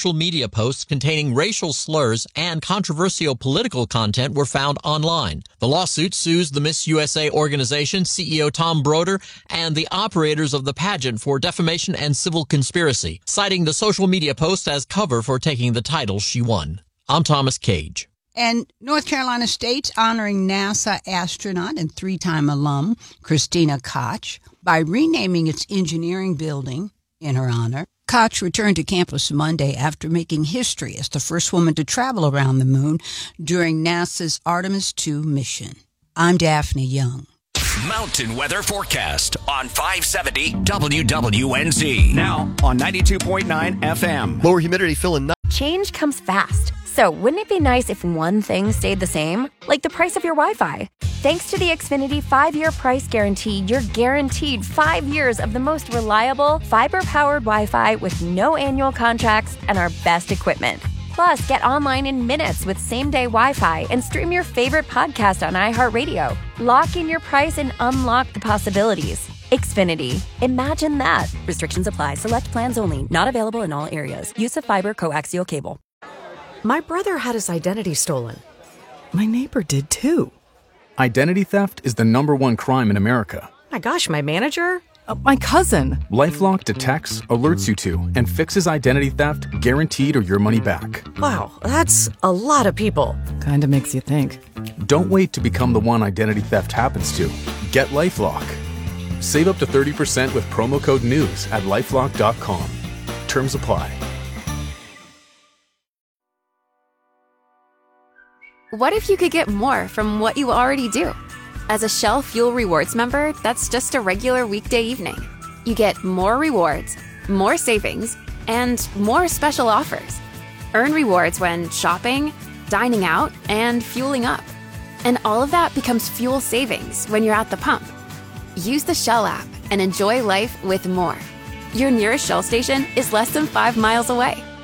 social media posts containing racial slurs and controversial political content were found online. The lawsuit sues the Miss USA organization, CEO Tom Broder, and the operators of the pageant for defamation and civil conspiracy, citing the social media post as cover for taking the title she won. I'm Thomas Cage. And North Carolina State's honoring NASA astronaut and three-time alum Christina Koch by renaming its engineering building in her honor. Koch returned to campus Monday after making history as the first woman to travel around the moon during NASA's Artemis II mission. I'm Daphne Young. Mountain weather forecast on 570 WWNZ. Now on 92.9 FM. Lower humidity filling. Change comes fast. So wouldn't it be nice if one thing stayed the same? Like the price of your Wi-Fi. Thanks to the Xfinity 5-year price guarantee, you're guaranteed 5 years of the most reliable, fiber-powered Wi-Fi with no annual contracts and our best equipment. Plus, get online in minutes with same-day Wi-Fi and stream your favorite podcast on iHeartRadio. Lock in your price and unlock the possibilities. Xfinity. Imagine that. Restrictions apply. Select plans only. Not available in all areas. Use of fiber coaxial cable. My brother had his identity stolen. My neighbor did too. Identity theft is the #1 crime in America. My gosh, my manager? My cousin. LifeLock detects, alerts you to, and fixes identity theft guaranteed or your money back. Wow, that's a lot of people. Kinda makes you think. Don't wait to become the one identity theft happens to. Get LifeLock. Save up to 30% with promo code NEWS at LifeLock.com. Terms apply. What if you could get more from what you already do? As a Shell Fuel Rewards member, that's just a regular weekday evening. You get more rewards, more savings, and more special offers. Earn rewards when shopping, dining out, and fueling up. And all of that becomes fuel savings when you're at the pump. Use the Shell app and enjoy life with more. Your nearest Shell station is less than 5 miles away.